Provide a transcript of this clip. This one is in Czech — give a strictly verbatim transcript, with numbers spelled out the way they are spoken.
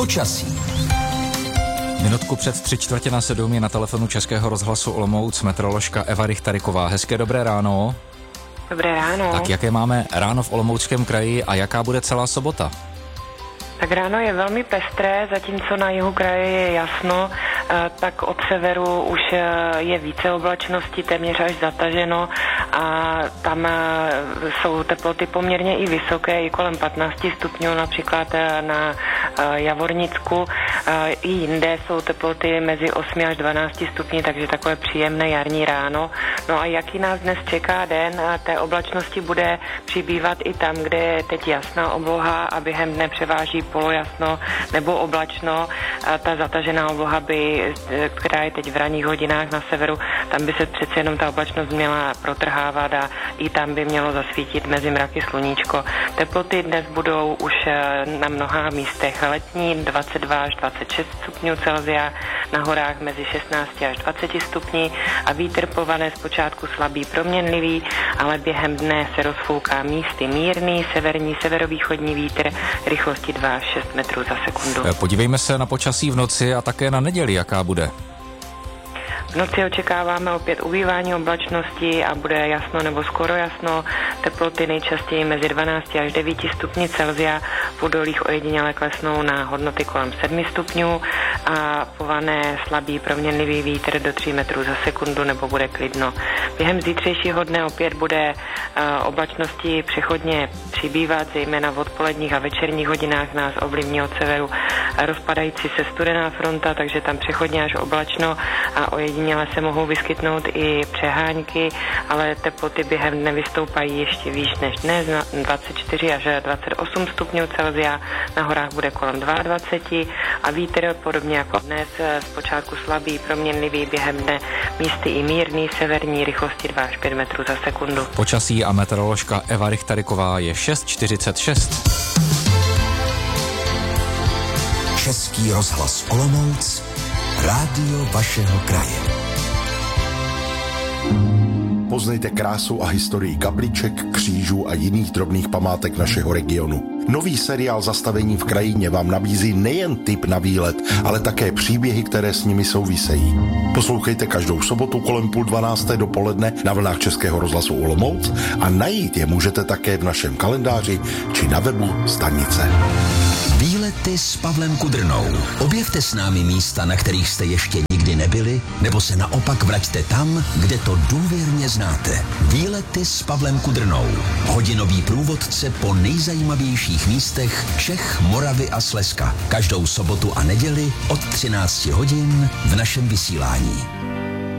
Počasí. Minutku před tři čtvrtě na sedm je na telefonu Českého rozhlasu Olomouc meteoroložka Eva Richteriková. Hezké dobré ráno. Dobré ráno. Tak jaké máme ráno v Olomouckém kraji a jaká bude celá sobota? Tak ráno je velmi pestré, zatímco na jihu kraje je jasno, tak od severu už je více oblačnosti, téměř až zataženo a tam jsou teploty poměrně i vysoké, i kolem patnáct stupňů, například na Javornicku. I jinde jsou teploty mezi osmi až dvanácti stupni, takže takové příjemné jarní ráno. No a jaký nás dnes čeká den, té oblačnosti bude přibývat i tam, kde je teď jasná obloha a během dne převáží polojasno nebo oblačno. A ta zatažená obloha, by, která je teď v ranních hodinách na severu, tam by se přece jenom ta oblačnost měla protrhávat a i tam by mělo zasvítit mezi mraky sluníčko. Teploty dnes budou už na mnoha místech letní, dvacet dva až dvacet šest stupňů Celsia, na horách mezi šestnáct až dvacet stupni a vítr povane zpočátku slabý proměnlivý, ale během dne se rozfouká místy mírný, severní, severovýchodní vítr rychlosti dva až šest metrů za sekundu. Podívejme se na počasí v noci a také na neděli, jaká bude. V noci očekáváme opět ubývání oblačnosti a bude jasno nebo skoro jasno. Teploty nejčastěji mezi dvanáct až devět stupni Celsia, v údolích ojediněle klesnou na hodnoty kolem sedm stupňů a pované slabý proměnlivý vítr do tří metrů za sekundu nebo bude klidno. Během zítřejšího dne opět bude uh, oblačnosti přechodně přibývat, zejména v odpoledních a večerních hodinách nás ovlivní od severu rozpadající se studená fronta, takže tam přechodně až oblačno a ojediněle se mohou vyskytnout i přehánky, ale teploty během dne vystoupají ještě výš než dnes, dvacet čtyři až dvacet osm stupňů Celsia, na horách bude kolem dvacet dva a vítr podobně jako dnes zpočátku slabý, proměnlivý, během dne místy i mírný, severní rychlosti dva až pět metrů za sekundu. Počasí a meteoroložka Eva Richteriková je šest čtyřicet šest. Český rozhlas Olomouc, rádio vašeho kraje. Poznejte krásu a historii kapliček, křížů a jiných drobných památek našeho regionu. Nový seriál Zastavení v krajině vám nabízí nejen tip na výlet, ale také příběhy, které s nimi souvisejí. Poslouchejte každou sobotu kolem půl dvanácté dopoledne na vlnách Českého rozhlasu Olomouc a najít je můžete také v našem kalendáři či na webu stanice. Výlety s Pavlem Kudrnou. Objevte s námi místa, na kterých jste ještě nikdy nebyli, nebo se naopak vraťte tam, kde to důvěrně znáte. Výlety s Pavlem Kudrnou. Hodinový průvodce po nejzajímavějších místech Čech, Moravy a Slezska. Každou sobotu a neděli od třinácti hodin v našem vysílání.